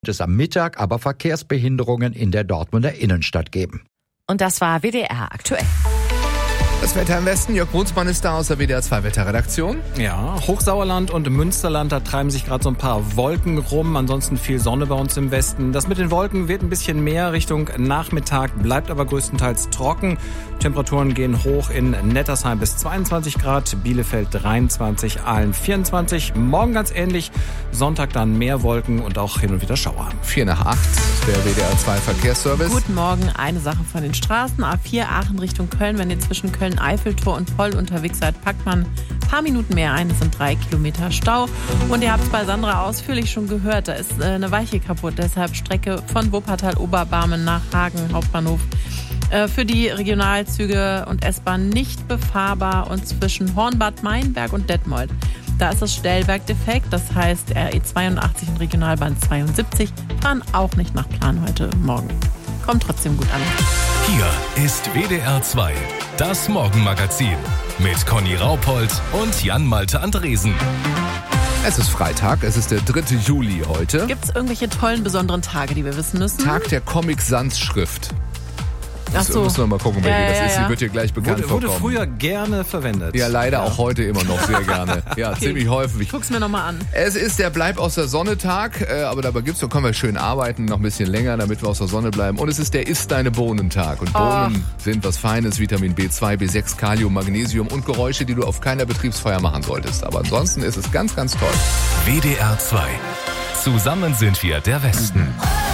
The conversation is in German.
Es am Mittag aber Verkehrsbehinderungen in der Dortmunder Innenstadt geben. Und das war WDR aktuell. Das Wetter im Westen, Jörg Brunsmann ist da aus der WDR 2 Wetterredaktion. Ja, Hochsauerland und Münsterland, da treiben sich gerade so ein paar Wolken rum. Ansonsten viel Sonne bei uns im Westen. Das mit den Wolken wird ein bisschen mehr Richtung Nachmittag, bleibt aber größtenteils trocken. Temperaturen gehen hoch in Nettersheim bis 22 Grad, Bielefeld 23, Aalen 24. Morgen ganz ähnlich, Sonntag dann mehr Wolken und auch hin und wieder Schauer. 4 nach 8, der WDR 2 Verkehrsservice. Guten Morgen, eine Sache von den Straßen. A4 Aachen Richtung Köln, wenn ihr zwischen Köln-Eiffeltor und Poll unterwegs seid, packt man ein paar Minuten mehr ein. Es sind 3 Kilometer Stau. Und ihr habt es bei Sandra ausführlich schon gehört, da ist eine Weiche kaputt. Deshalb Strecke von Wuppertal-Oberbarmen nach Hagen Hauptbahnhof für die Regionalzüge und S-Bahn nicht befahrbar. Und zwischen Hornbad, Meinberg und Detmold, da ist das Stellwerk defekt. Das heißt, RE 82 und Regionalbahn 72 fahren auch nicht nach Plan heute Morgen. Kommt trotzdem gut an. Hier ist WDR 2, das Morgenmagazin mit Conny Raupold und Jan-Malte Andresen. Es ist Freitag, es ist der 3. Juli heute. Gibt es irgendwelche tollen, besonderen Tage, die wir wissen müssen? Tag der Comic-Sans-Schrift. Ach so. Müssen wir mal gucken, welche das ist. Die wird hier gleich bekannt Wurde vorkommen. früher gerne verwendet. Ja, leider auch heute immer noch sehr gerne. Ja, Okay. ziemlich häufig. Ich guck's mir nochmal an. Es ist der Bleib aus der Sonne-Tag, aber dabei können wir schön arbeiten, noch ein bisschen länger, damit wir aus der Sonne bleiben. Und es ist der Iss deine Bohnen-Tag. Und Bohnen sind was Feines, Vitamin B2, B6, Kalium, Magnesium und Geräusche, die du auf keiner Betriebsfeier machen solltest. Aber ansonsten ist es ganz, ganz toll. WDR 2. Zusammen sind wir der Westen.